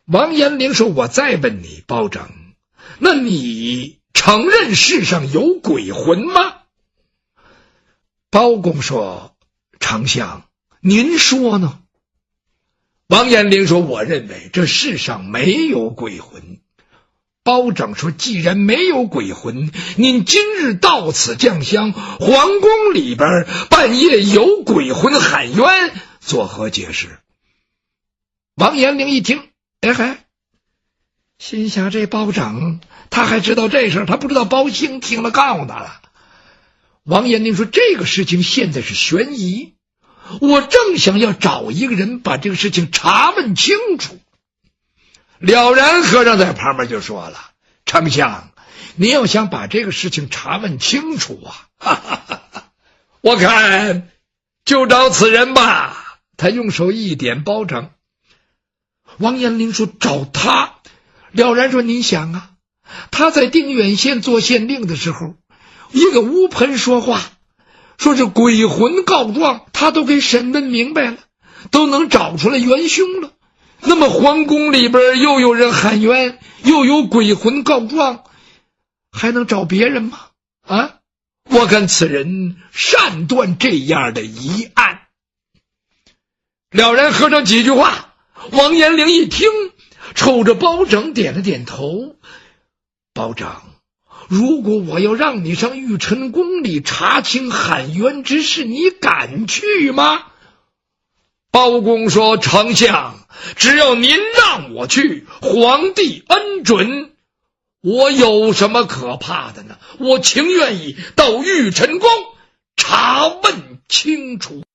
王延龄说：“我再问你，包拯，那你承认世上有鬼魂吗？”包公说：“丞相，您说呢？”王延龄说：“我认为这世上没有鬼魂。”包拯说：“既然没有鬼魂，您今日到此酱香，皇宫里边半夜有鬼魂喊冤，作何解释？”王延龄一听，哎嗨，心想这包拯他还知道这事儿，他不知道包兴听了告他了。王延龄说：“这个事情现在是悬疑，我正想要找一个人把这个事情查问清楚。”了然和尚在旁边就说了：“丞相，您要想把这个事情查问清楚我看就找此人吧。”他用手一点包拯。王延龄说：“找他。”了然说：“您想啊，他在定远县做县令的时候，一个乌盆说话，说是鬼魂告状，他都给审问明白了，都能找出来元凶了。那么皇宫里边又有人喊冤，又有鬼魂告状，还能找别人吗？我看此人善断这样的疑案。”了然和尚几句话，王延龄一听，瞅着包拯点了点头。包拯，如果我要让你上玉晨宫里查清喊冤之事，你敢去吗？包公说：“丞相，只要您让我去，皇帝恩准，我有什么可怕的呢？我情愿意到玉晨宫查问清楚。”